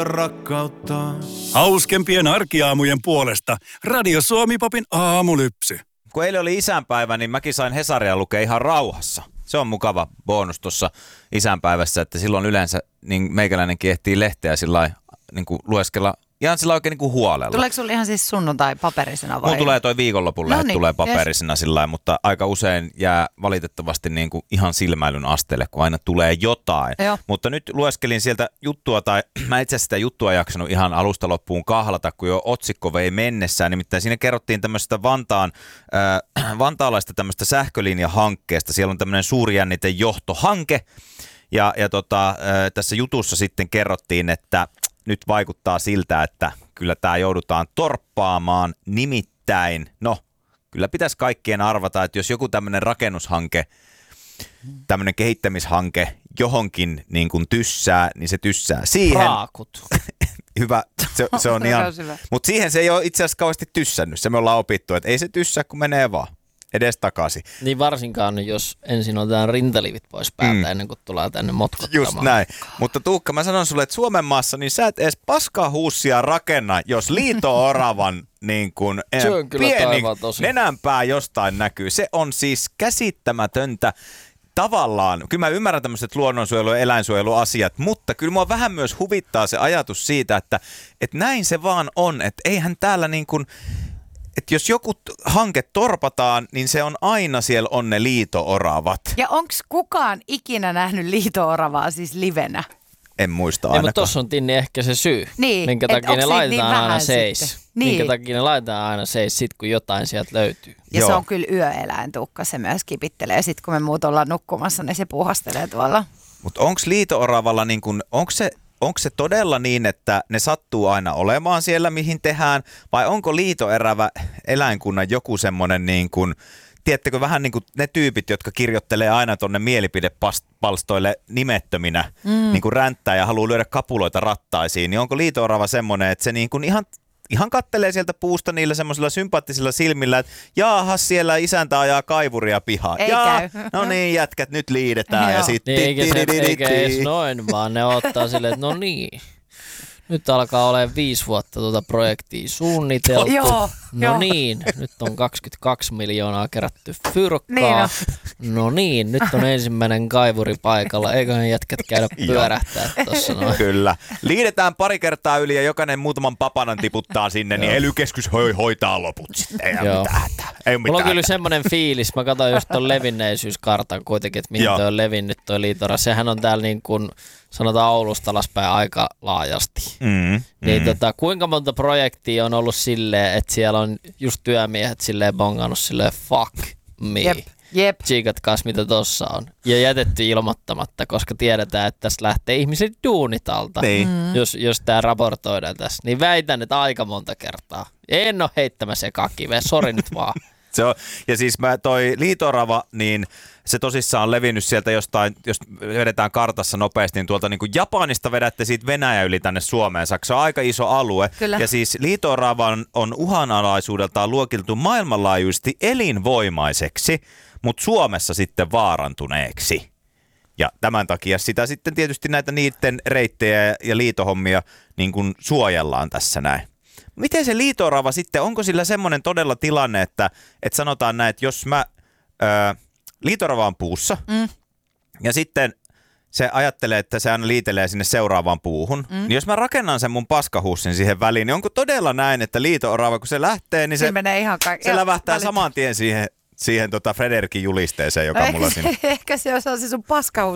rakkautta. Hauskempien arkiaamujen puolesta Radio Suomi-popin aamulypsy. Kun eilen oli isänpäivä, niin mäkin sain Hesaria lukea ihan rauhassa. Se on mukava bonus tuossa isänpäivässä, että silloin yleensä niin meikäläinenkin ehtii lehteä sillä niin kuin lueskella ihan sillä oikein niin kuin huolella. Tuleeko sulla ihan siis sunnuntai paperisena vai? Mulla tulee toi viikonlopun lehti tulee paperisena sillä mutta aika usein jää valitettavasti niin kuin ihan silmäilyn asteelle, kun aina tulee jotain. Joo. Mutta nyt lueskelin sieltä juttua, tai mä itse asiassa sitä juttua jaksanut ihan alusta loppuun kahlata, kun jo otsikko vei mennessään. Nimittäin siinä kerrottiin tämmöistä vantaalaista tämmöistä sähkölinjahankkeesta. Siellä on tämmöinen suurjännitejohtohanke. Ja tässä jutussa sitten kerrottiin, että nyt vaikuttaa siltä, että kyllä tämä joudutaan torppaamaan, nimittäin, no kyllä pitäisi kaikkien arvata, että jos joku tämmöinen rakennushanke, tämmöinen kehittämishanke johonkin niin kuin tyssää, niin se tyssää siihen. Raakut. Hyvä, se on ihan, mutta siihen se ei ole itse asiassa kauheasti tyssännyt, se me ollaan opittu, että ei se tyssää, kun menee vaan. Edes takaisin. Niin varsinkaan, jos ensin otetaan rintalivit pois päältä ennen kuin tulee tänne motkottamaan. Just näin. Mutta Tuukka, mä sanon sulle, että Suomen maassa niin sä et edes paskahuussia rakenna, jos liito-oravan niin kuin pieni nenänpää jostain näkyy. Se on siis käsittämätöntä. Tavallaan, kyllä mä ymmärrän tämmöiset luonnonsuojelu- ja eläinsuojeluasiat, mutta kyllä mua vähän myös huvittaa se ajatus siitä, että näin se vaan on, että eihän täällä niin kuin että jos joku hanke torpataan, niin se on aina siellä on ne liito-oravat. Ja onko kukaan ikinä nähnyt liito-oravaa siis livenä? En muista ainakaan. Mutta tossa on Tinni ehkä se syy, niin, minkä takia ne laitetaan niin aina seis. Niin. Minkä takia ne laitetaan aina seis sit, kun jotain sieltä löytyy. Ja Joo. se on kyllä yöeläin, Tuukka, se myös kipittelee. Sitten kun me muut ollaan nukkumassa, niin se puhastelee tuolla. Mutta onko liito-oravalla, niin kun, onko se todella niin, että ne sattuu aina olemaan siellä, mihin tehdään, vai onko liito-erävä eläinkunnan joku semmoinen, niin kuin, tiedättekö, vähän niin kuin ne tyypit, jotka kirjoittelee aina tuonne mielipidepalstoille nimettöminä, niin kuin ränttää ja haluaa lyödä kapuloita rattaisiin, niin onko liito-orava semmoinen, että se niin kuin ihan kattelee sieltä puusta niillä semmoisilla sympaattisilla silmillä, että jaahas, siellä isäntä ajaa kaivuria pihaan. Ei käy. No niin, jätkät, nyt liidetään. Ja sitten Eikä edes noin, vaan ne ottaa silleen, että no niin. Nyt alkaa olemaan 5 vuotta tuota projektia suunniteltu. Joo. Niin, nyt on 22 miljoonaa kerätty fyrkkaa. No niin, nyt on ensimmäinen kaivuri paikalla. Eiköhän jätkät käydä pyörähtää tuossa noin. Kyllä. Liidetään pari kertaa yli ja jokainen muutaman papanan tiputtaa sinne, niin ELY-keskus hoitaa loput sitten. Ei mitään. Mulla on kyllä semmoinen fiilis, mä katsoin just ton levinneisyyskartan kuitenkin, että mihin toi on levinnyt toi liito-orava. Sehän on täällä niin kuin sanotaan Oulusta alaspäin aika laajasti. Niin kuinka monta projektia on ollut silleen, että siellä on just työmiehet silleen bongannut silleen fuck me. Jep. Tsiikatkaas mitä tossa on. Ja jätetty ilmoittamatta, koska tiedetään, että tästä lähtee ihmiset duunitalta. Niin. Jos tää raportoidaan tässä. Niin väitän, että aika monta kertaa. En oo heittämässä kakiveä, sori nyt vaan. Se on, ja siis toi liito-orava, niin se tosissaan on levinnyt sieltä jostain, jos vedetään kartassa nopeasti, niin tuolta niin kuin Japanista vedätte siitä Venäjä yli tänne Suomeen. Se on aika iso alue. Kyllä. Ja siis liito-orava on uhanalaisuudeltaan luokiteltu maailmanlaajuisesti elinvoimaiseksi, mutta Suomessa sitten vaarantuneeksi. Ja tämän takia sitä sitten tietysti näitä niiden reittejä ja liitohommia niin kuin suojellaan tässä näin. Miten se liito-orava sitten, onko sillä semmoinen todella tilanne, että sanotaan näin, että jos liito-orava on puussa ja sitten se ajattelee, että se aina liitelee sinne seuraavaan puuhun, niin jos mä rakennan sen mun paskahussin siihen väliin, niin onko todella näin, että liito-orava, kun se lähtee, niin se lävähtää saman tien siihen Frederikin julisteeseen, joka mulla siinä. Ehkä se on se sun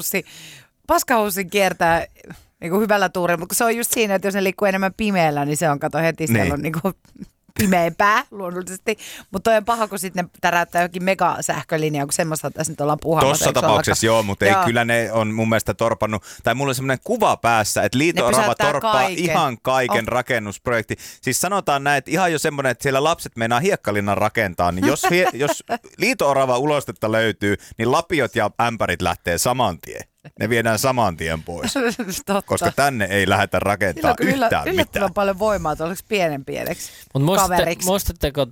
paskahussin kiertää niin kuin hyvällä tuurilla, mutta se on just siinä, että jos ne liikkuu enemmän pimeällä, niin se on, kato heti, siellä on niin kuin pimeämpää luonnollisesti. Mutta toi on paha, kun sitten ne täräyttää jokin megasähkölinjaa, kun semmoista tässä nyt ollaan puhamassa. Tuossa tapauksessa joo, mutta ei kyllä ne on mun mielestä torpannut, tai mulla on semmoinen kuva päässä, että liito-orava torppaa ihan kaiken rakennusprojekti. Siis sanotaan näin, että ihan jo semmoinen, että siellä lapset meinaa hiekkalinnan rakentaa, niin jos liito-orava ulostetta löytyy, niin lapiot ja ämpärit lähtee saman tien. Ne viedään saman tien pois, koska tänne ei lähdetä rakentaa yhtään mitään. Yllättävän paljon voimaa tuollaksi pieneksi kaveriksi. Muistatteko,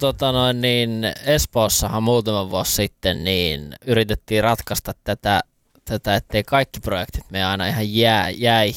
Espoossahan muutama vuosi sitten niin yritettiin ratkaista tätä, ettei kaikki projektit mene aina ihan jäihin.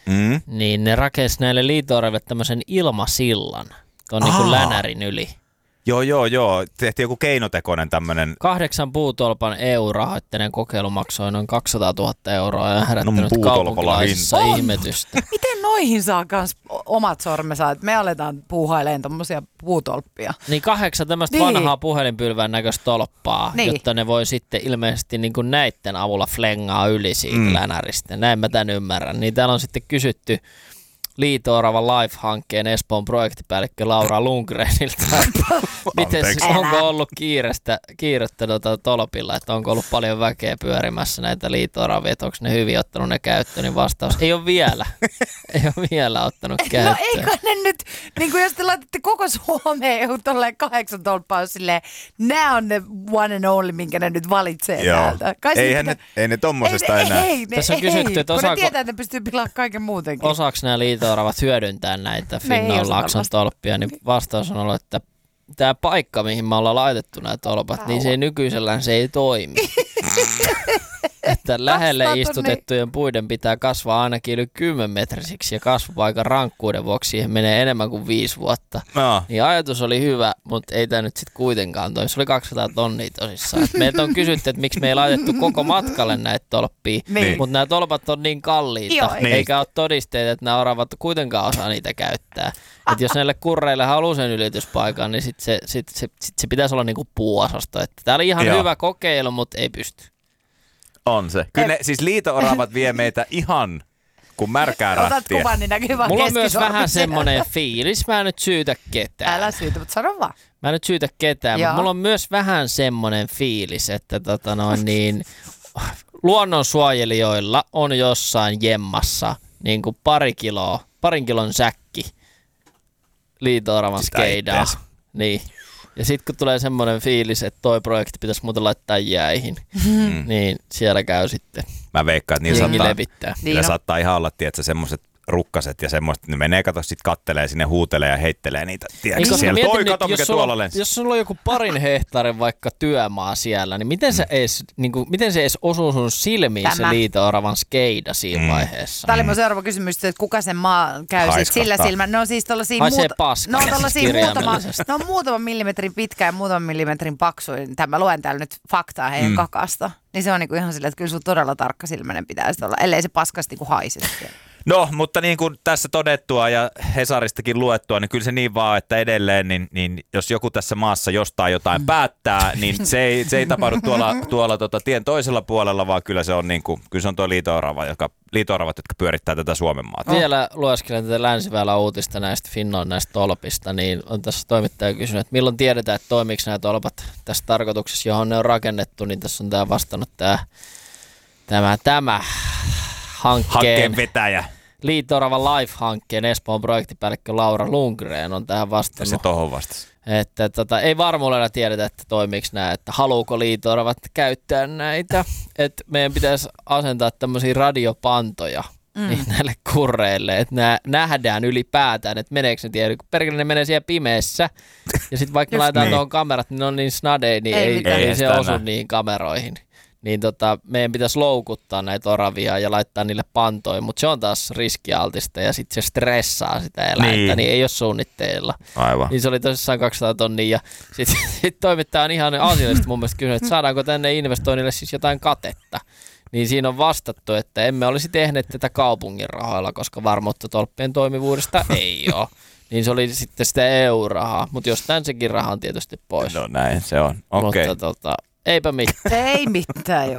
niin ne rakensi näille liito-oraville tämmöisen ilmasillan tuon niin kuin Länärin yli. Joo. Tehtiin joku keinotekoinen tämmöinen. 8 puutolpan EU-rahoitteinen kokeilu maksoi noin 200 000 euroa ja herättänyt kaupunkilaisissa ihmetystä. Miten noihin saa kans omat sormensa, että me aletaan puuhailemaan tommosia puutolppia? Niin 8 tämmöistä vanhaa puhelinpylvän näköistä tolppaa, jotta ne voi sitten ilmeisesti niin kuin näitten avulla flengaa yli siitä Länäristä. Näin mä tän ymmärrän. Niin täällä on sitten kysytty Liito-oravan Life-hankkeen Espoon projektipäällikkö Laura Lundgrenilta. Onko ollut kiirettä tolpilla, että onko ollut paljon väkeä pyörimässä näitä liito-oravia, että onko ne hyvin ottanut ne käyttöön, niin vastaus ei ole vielä. Ei ole vielä ottanut käyttöön. No eikö ne nyt, niin kuin jos te laitatte koko Suomeen tolleen 8 tolppaa, silleen, nämä on ne one and only, minkä ne nyt valitsee täältä. Ei ne tommosesta enää. Tässä on kysytty, että kun ne tietää, että ne pystyy pilaamaan kaiken muutenkin. Osaako nämä liito-oravat hyödyntää näitä Finnaan-Lakson tolppia, niin vastaus on ollut, että tämä paikka, mihin me ollaan laitettu nämä tolpat, niin se ei nykyisellään se ei toimi. Että lähelle istutettujen puiden pitää kasvaa ainakin yli 10-metrisiksi ja kasvupaikan rankkuuden vuoksi siihen menee enemmän kuin 5 vuotta. No. Niin ajatus oli hyvä, mutta ei tämä nyt sitten kuitenkaan toimi. Se oli 200 tonnia tosissaan. Meiltä on kysytty, että miksi me ei laitettu koko matkalle näitä tolppia, mutta nämä tolpat on niin kalliita, eikä ole todisteita, että nämä oravat kuitenkaan osaa niitä käyttää. Että jos näille kurreille haluaa sen ylityspaikan, niin sit se pitäisi olla niinku puuosasto. Tämä oli ihan hyvä kokeilu, mutta ei pysty. On se. Kyllä ne, siis liito-oravat vie meitä ihan kuin märkää rättiä. Otat kuvan, niin näkyy vaan mulla on myös vähän semmoinen fiilis. Mä en nyt syytä ketään. Älä syytä, mutta sano vaan. Mä en nyt syytä ketään, mutta mulla on myös vähän semmoinen fiilis, että luonnonsuojelijoilla on jossain jemmassa niin kuin parin kilon säkki liito-oravan skeidaa. Niin. Ja sitten kun tulee semmoinen fiilis, että toi projekti pitäisi muuten laittaa jäihin, niin siellä käy sitten. Mä veikkaan, että niillä saattaa ihan olla, tiedätkö, semmoiset rukkaset ja semmoista, ne menee, kato, sit kattelee sinne, huutelee ja heittelee niitä. Tiedätkö, siellä toi, kato, mikä tuolla lensi. Jos sulla on joku 2 hehtaarin vaikka työmaa siellä, niin miten se edes osuu sun silmiin se liito-oravan skeida siinä vaiheessa? Tämä oli mun seuraava kysymys, että kuka sen maa käy sit sillä silmällä. Ne on siis tollasia muutaman millimetrin pitkä ja muutaman millimetrin paksuin. Mä luen täällä nyt faktaa heidän kakasta. Niin se on niinku ihan silleen, että kyllä sun todella tarkka silmäinen pitäisi olla, ellei se paskasti niinku haise. No, mutta niin kuin tässä todettua ja Hesaristakin luettua, niin kyllä se niin vaan, että edelleen, niin jos joku tässä maassa jostain jotain päättää, niin se ei tapahdu tuolla tien toisella puolella, vaan kyllä se on niin kuin, kyllä se on tuo liito-oravat, jotka pyörittää tätä Suomen maata. Vielä lueskelen tätä Länsiväylän uutista näistä Finnon näistä tolpista, niin on tässä toimittaja kysynyt, että milloin tiedetään, että toimiiko nämä tolpat tässä tarkoituksessa, johon ne on rakennettu, niin tässä on tämä vastannut tämä hankkeen vetäjä. Liito-oravan Life-hankkeen Espoon projektipäällikkö Laura Lundgren on tähän vastannut. Se tohon vastasi. Että ei varmuudella tiedetä, että toimiiko nämä, että haluuko liito-oravat käyttää näitä. Että meidän pitäisi asentaa tämmöisiä radiopantoja niin näille kurreille, että nämä nähdään ylipäätään, että meneekö ne tiedä. Kun perkele ne menee siellä pimeässä ja sitten vaikka laitetaan tuohon kamerat, niin ne on niin snadeja, niin ei se osu niihin kameroihin. Niin meidän pitäisi loukuttaa näitä oravia ja laittaa niille pantoja, mutta se on taas riskialtista ja sitten se stressaa sitä eläintä, niin ei ole suunnitteilla. Aivan. Niin se oli tosissaan 200 tonnia ja sitten toimittaja on ihan asiallisesti mun mielestä kysynyt, että saadaanko tänne investoinnille siis jotain katetta. Niin siinä on vastattu, että emme olisi tehneet tätä kaupungin rahoilla, koska varmuutta tolppien toimivuudesta ei ole. Niin se oli sitten sitä EU-rahaa, mutta jostain sekin raha on tietysti pois. No näin se on, okei. Mutta eipä mitään. Ei mitään, joo.